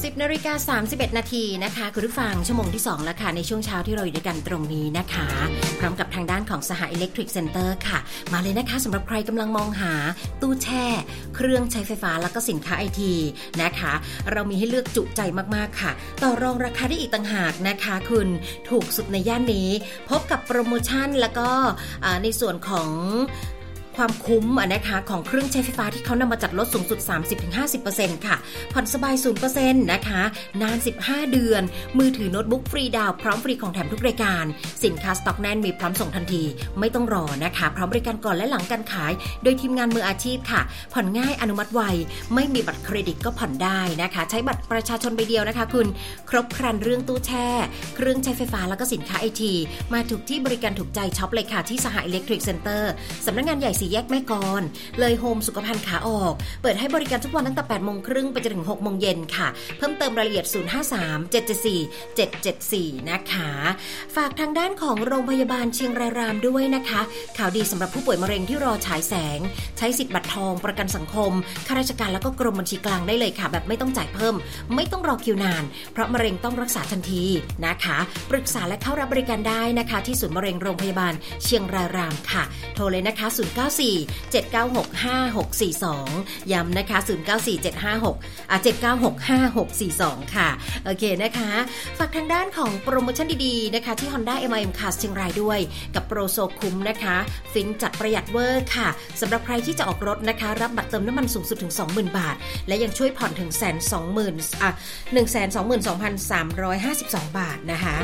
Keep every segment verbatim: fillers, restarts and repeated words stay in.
สิบนาฬิกาสามสิบเอ็ดนาทีนะคะคุณผู้ฟังชั่วโมงที่สองแล้วค่ะในช่วงเช้าที่เราอยู่ด้วยกันตรงนี้นะคะพร้อมกับทางด้านของสหอิเล็กทริกเซ็นเตอร์ค่ะมาเลยนะคะสำหรับใครกำลังมองหาตู้แช่เครื่องใช้ไฟฟ้าแล้วก็สินค้าไอทีนะคะเรามีให้เลือกจุใจมากๆค่ะต่อรองราคาได้อีกต่างหากนะคะคุณถูกสุดในย่านนี้พบกับโปรโมชั่นแล้วก็ในส่วนของความคุ้มนะคะของเครื่องใช้ไฟฟ้าที่เขานำมาจัดลดสูงสุด สามสิบถึงห้าสิบเปอร์เซ็นต์ ค่ะผ่อนสบาย ศูนย์เปอร์เซ็นต์ นะคะนานสิบห้าเดือนมือถือโน้ตบุ๊กฟรีดาวน์พร้อมฟรีของแถมทุกรายการสินค้าสต็อกแน่นมีพร้อมส่งทันทีไม่ต้องรอนะคะพร้อมบริการก่อนและหลังการขายโดยทีมงานมืออาชีพค่ะผ่อนง่ายอนุมัติไวไม่มีบัตรเครดิตก็ผ่อนได้นะคะใช้บัตรประชาชนใบเดียวนะคะคุณครบครันเรื่องตู้แช่เครื่องใช้ไฟฟ้าแล้วก็สินค้าไอทีมาถูกที่บริการถูกใจช็อปเลยค่ะที่สหอิเล็กทริกเซ็นเตอร์สำนักงานใหญ่สี่แยกแม่กลอนเลยโฮมสุขภัณฑ์ขาออกเปิดให้บริการทุกวันตั้งแต่ แปดโมงครึ่ง ไปจนถึง หกโมงเย็นค่ะเพิ่มเติมรายละเอียดศูนย์ ห้า สาม เจ็ด เจ็ด สี่ เจ็ด เจ็ด สี่นะคะฝากทางด้านของโรงพยาบาลเชียงรายรามด้วยนะคะข่าวดีสำหรับผู้ป่วยมะเร็งที่รอฉายแสงใช้สิทธิ์บัตรทองประกันสังคมข้าราชการแล้วก็กรมบัญชีกลางได้เลยค่ะแบบไม่ต้องจ่ายเพิ่มไม่ต้องรอคิวนานเพราะมะเร็งต้องรักษาทันทีนะคะปรึกษาและเข้ารับบริการได้นะคะที่ศูนย์มะเร็งโรงพยาบาลเชียงรายรามค่ะโทรเลยนะคะศูนย์ เก้า สี่ เจ็ด เก้า หก ห้า หก สี่ สองย้ำนะคะศูนย์ เก้า สี่ เจ็ด ห้า หก อ่ะ เจ็ด เก้า หก ห้า หก สี่ สองค่ะโอเคนะคะฝากทางด้านของโปรโมชั่นดีๆนะคะที่ Honda เอ็ม ไอ เอ็ม Cars เชียงรายด้วยกับโปรโซคุ้มนะคะฟินจัดประหยัดเวอร์ค่ะสำหรับใครที่จะออกรถนะคะรับบัตรเติมน้ำมันสูงสุดถึง สองหมื่น บาทและยังช่วยผ่อนถึง หนึ่งแสนสองหมื่น อ่ะ หนึ่งแสนสองหมื่นสองพันสามร้อยห้าสิบสอง บาทนะคะ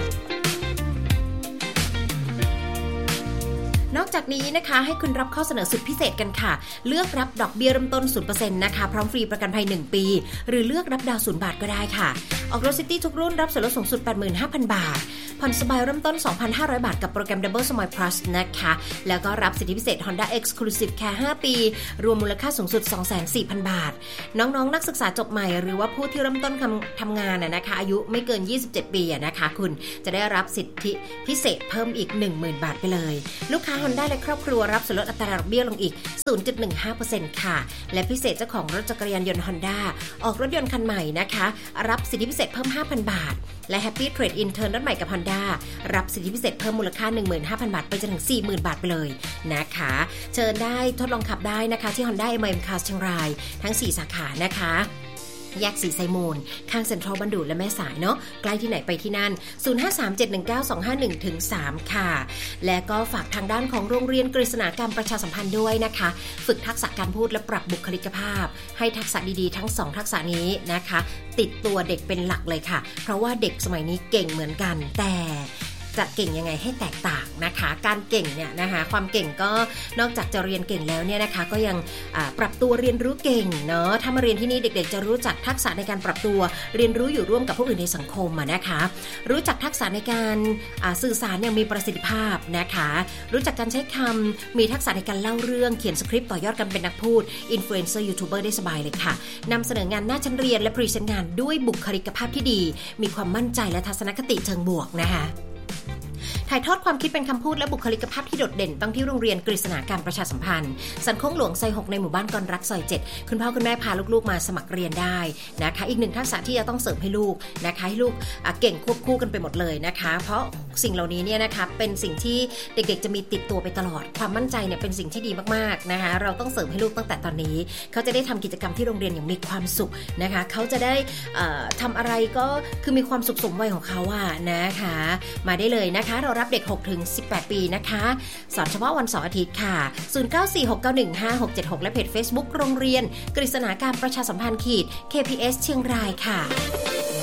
นอกจากนี้นะคะให้คุณรับข้อเสนอสุดพิเศษกันค่ะเลือกรับดอกเบี้ยเริ่มต้น ศูนย์เปอร์เซ็นต์ นะคะพร้อมฟรีประกันภัยหนึ่งปีหรือเลือกรับดาวน์ศูนย์บาทก็ได้ค่ะออกรถซิตี้ทุกรุ่นรับส่วนลดสูงสุด แปดหมื่นห้าพัน บาทผ่อนสบายเริ่มต้น สองพันห้าร้อย บาทกับโปรแกรม Double Smile Plus นะคะแล้วก็รับสิทธิพิเศษ Honda Exclusive Care ห้าปีรวมมูลค่าสูงสุด สองแสนสี่พัน บาทน้องๆนักศึกษาจบใหม่หรือว่าผู้ที่เริ่มต้นทำงานน่ะนะคะอายุไม่เกินยี่สิบเจ็ดปีนะคะคุณจะได้รับสิทธิพิเศษเพิ่มอีก หนึ่งหมื่น บาทไปเลยลูกค้า Honda และครอบครัวรับส่วนลดอัตราดอกเบี้ยลงอีก ศูนย์จุดหนึ่งห้าเปอร์เซ็นต์ ค่ะและพิเศษเจ้าของรถจักรยานยนต์ Honda ออกรถยนต์คันใหม่นะคะรับสิทธิพิเศษเพิ่ม ห้าพัน บาทและ Happy Trade In Turn รถใหม่กับ Honda รับสิทธิพิเศษเพิ่มมูลค่า หนึ่งหมื่นห้าพัน บาทไปจนถึง สี่หมื่น บาทไปเลยนะคะเชิญได้ทดลองขับได้นะคะที่ Honda เอ็ม ไอ เอ็ม Cars เชียงรายทั้งสี่สาขานะคะแยกสีไซมูลข้างเซ็นทรัลบันดูและแม่สายเนาะใกล้ที่ไหนไปที่นั่นศูนย์ ห้า สาม เจ็ด หนึ่ง เก้า สอง ห้า หนึ่ง ถึง สามค่ะและก็ฝากทางด้านของโรงเรียนกฤษณากรรมประชาสัมพันธ์ด้วยนะคะฝึกทักษะการพูดและปรับบุคลิกภาพให้ทักษะดีๆทั้งสองทักษะนี้นะคะติดตัวเด็กเป็นหลักเลยค่ะเพราะว่าเด็กสมัยนี้เก่งเหมือนกันแต่จะเก่งยังไงให้แตกต่างนะคะการเก่งเนี่ยนะคะความเก่งก็นอกจากจะเรียนเก่งแล้วเนี่ยนะคะก็ยังปรับตัวเรียนรู้เก่งเนาะถ้ามาเรียนที่นี่เด็กๆจะรู้จักทักษะในการปรับตัวเรียนรู้อยู่ร่วมกับผู้อื่นในสังคมอ่ะนะคะรู้จักทักษะในการสื่อสารอย่างมีประสิทธิภาพนะคะรู้จักการใช้คำมีทักษะในการเล่าเรื่องเขียนสคริปต์ต่อยอดกันเป็นนักพูดอินฟลูเอนเซอร์ยูทูบเบอร์ได้สบายเลยค่ะนำเสนองานหน้าชั้นเรียนและพรีเซนต์งานด้วยบุคลิกภาพที่ดีมีความมั่นใจและทัศนคติเชิงบวกนะคะถ่ายทอดความคิดเป็นคำพูดและบุคลิกภาพที่โดดเด่นต้องที่โรงเรียนกฤษณาการประชาสัมพันธ์สันคงหลวงซอยหกในหมู่บ้านกรรักซอยเจ็ดคุณพ่อคุณแม่พาลูกๆมาสมัครเรียนได้นะคะอีกหนึ่งทักษะที่จะต้องเสริมให้ลูกนะคะให้ลูกเก่งควบคู่กันไปหมดเลยนะคะเพราะสิ่งเหล่านี้เนี่ยนะคะเป็นสิ่งที่เด็กๆจะมีติดตัวไปตลอดความมั่นใจเนี่ยเป็นสิ่งที่ดีมากๆนะคะเราต้องเสริมให้ลูกตั้งแต่ตอนนี้เขาจะได้ทำกิจกรรมที่โรงเรียนอย่างมีความสุขนะคะเขาจะได้ทำอะไรก็คือมีความสุขสมวัยของเขาอะนะคะมาได้เลยนะคะเรารับเด็กหกถึงสิบแปดปีนะคะสอนเฉพาะวันเสาร์อาทิตย์ค่ะศูนย์ เก้า สี่ หก เก้า หนึ่ง ห้า หก เจ็ด หกและเพจ Facebook โรงเรียนกฤษณาการประชาสัมพันธ์ขีด เค พี เอส เชียงรายค่ะ